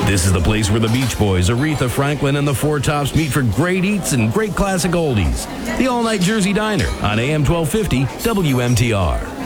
This is the place where the Beach Boys, Aretha Franklin, and the Four Tops meet for great eats and great classic oldies. The All Night Jersey Diner on AM 1250 WMTR.